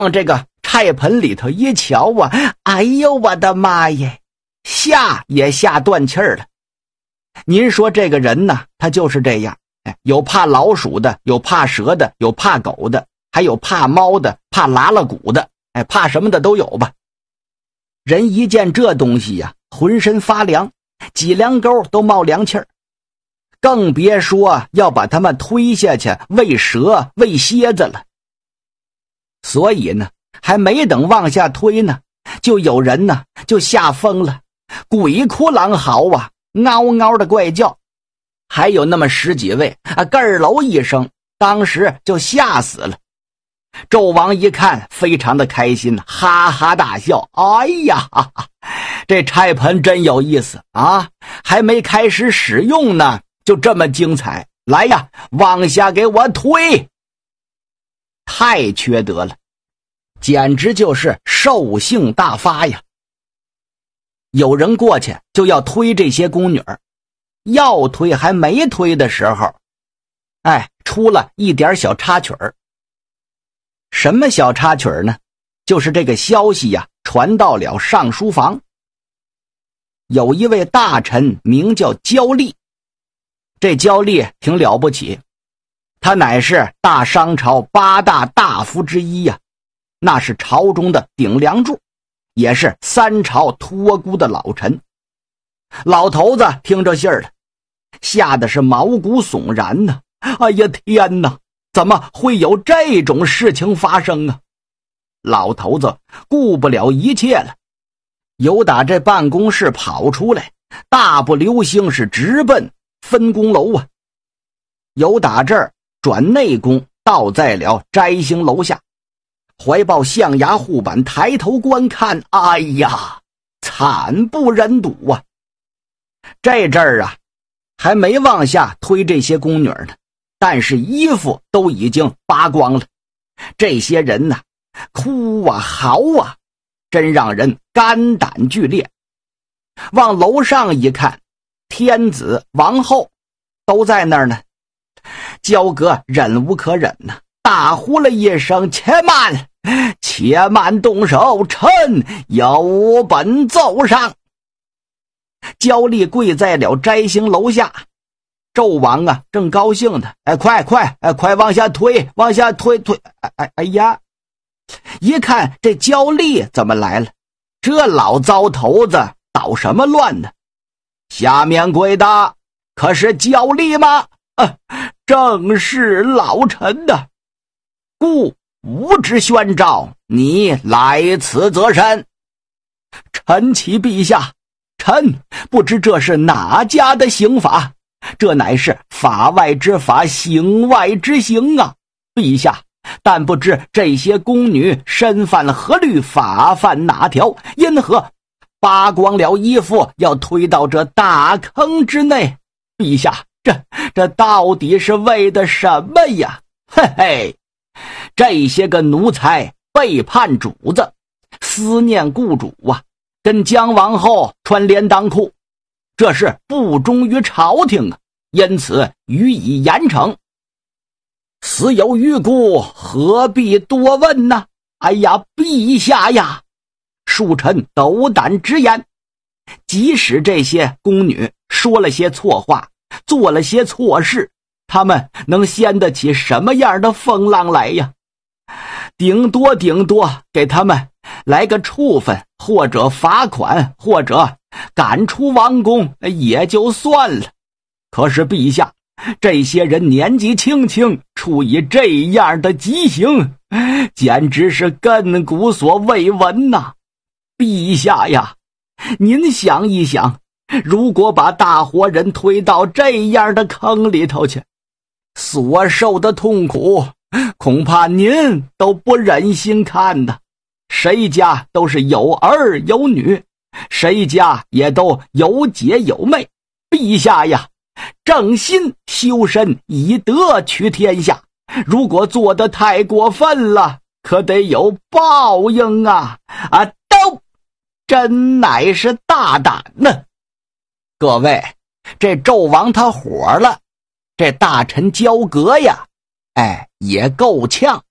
往这个菜盆里头一瞧啊，哎呦我的妈耶，吓也吓断气儿了。您说这个人呢，他就是这样，有怕老鼠的，有怕蛇的，有怕狗的，还有怕猫的，怕拉拉骨的，怕什么的都有吧。人一见这东西呀，浑身发凉，脊梁沟都冒凉气儿，更别说要把他们推下去喂蛇喂蝎子了。所以呢，还没等往下推呢，就有人呢就吓疯了，鬼哭狼嚎啊，嗷嗷的怪叫。还有那么十几位咯儿喽一声，当时就吓死了。纣王一看非常的开心，哈哈大笑，哎呀，这菜盆真有意思啊，还没开始使用呢就这么精彩，来呀，往下给我推。太缺德了，简直就是兽性大发呀。有人过去就要推这些宫女儿，要推还没推的时候，出了一点小插曲儿。什么小插曲儿呢？就是这个消息呀，传到了上书房。有一位大臣名叫焦厉，这焦厉挺了不起，他乃是大商朝8大大夫之一呀，那是朝中的顶梁柱，也是3朝托孤的老臣。老头子听着信儿了，吓得是毛骨悚然呢。哎呀天哪，怎么会有这种事情发生啊？老头子顾不了一切了，由打这办公室跑出来，大步流星是直奔分宫楼啊。由打这儿转内宫，到在了摘星楼下，怀抱象牙护板，抬头观看，哎呀，惨不忍睹啊！这阵儿啊，还没往下推这些宫女呢，但是衣服都已经扒光了。这些人呢，哭啊嚎啊，真让人肝胆俱裂。往楼上一看，天子王后都在那儿呢。焦哥忍无可忍呐，大呼了一声：且慢，且慢动手，臣有本奏上。焦厉跪在了摘星楼下，纣王啊正高兴的，快往下推，往下推。哎呀，一看这焦厉怎么来了，这老糟头子捣什么乱呢？下面跪的可是焦厉吗？正是老臣的，故无旨宣召，你来此则甚？臣启陛下，臣不知这是哪家的刑法，这乃是法外之法，刑外之刑啊！陛下，但不知这些宫女身犯何律，法犯哪条，因何扒光了衣服要推到这大坑之内？陛下，这到底是为的什么呀？嘿嘿，这些个奴才背叛主子，思念故主啊，跟姜王后穿连裆裤，这是不忠于朝廷啊，因此予以严惩。死有余辜，何必多问呢？哎呀，陛下呀，恕臣斗胆直言，即使这些宫女说了些错话，做了些错事，他们能掀得起什么样的风浪来呀？顶多给他们来个处分，或者罚款，或者赶出王宫也就算了。可是陛下，这些人年纪轻轻，处以这样的极刑，简直是亘古所未闻呐！陛下呀，您想一想，如果把大活人推到这样的坑里头去，所受的痛苦，恐怕您都不忍心看的。谁家都是有儿有女，谁家也都有姐有妹。陛下呀，正心修身，以德取天下，如果做得太过分了，可得有报应啊！都真乃是大胆呢。各位，这纣王他火了，这大臣焦革呀，也够呛。